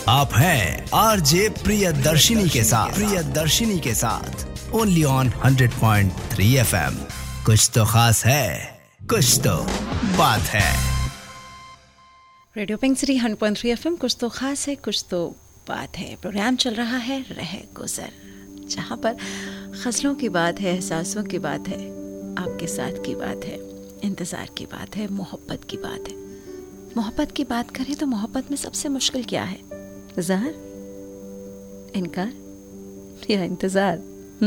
आप हैं आरजे प्रियदर्शिनी के साथ ओनली ऑन 100.3 FM। कुछ तो खास है, कुछ तो बात है। Radio pink city 100.3 FM। कुछ तो खास है, कुछ तो बात है। प्रोग्राम चल रहा है रह गुजर, जहाँ पर गज़लों की बात है, एहसासों की बात है, आपके साथ की बात है, इंतज़ार की बात है, मोहब्बत की बात है। मोहब्बत की बात करें तो मोहब्बत में सबसे मुश्किल क्या है? ज़हर, इनकार या इंतज़ार?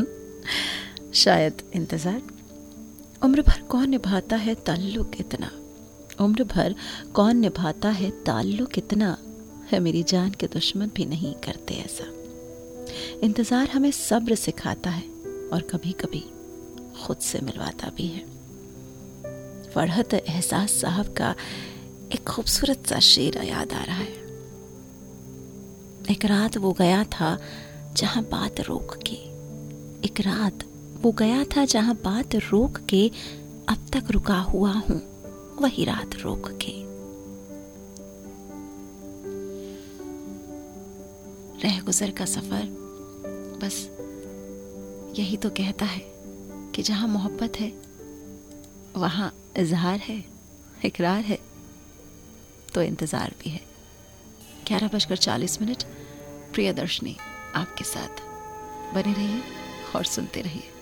शायद इंतज़ार। उम्र भर कौन निभाता है ताल्लुक इतना, उम्र भर कौन निभाता है ताल्लुक इतना, है मेरी जान के दुश्मन भी नहीं करते ऐसा। इंतज़ार हमें सब्र सिखाता है और कभी कभी खुद से मिलवाता भी है। फरहत एहसास साहब का एक खूबसूरत सा शेर याद आ रहा है। एक रात वो गया था जहां बात रोक के, एक रात वो गया था जहां बात रोक के, अब तक रुका हुआ हूं वही रात रोक के। रह गुजर का सफर बस यही तो कहता है कि जहां मोहब्बत है वहां इजहार है, इकरार है, तो इंतजार भी है। 11:40 प्रियदर्शनी आपके साथ। बने रहिए और सुनते रहिए।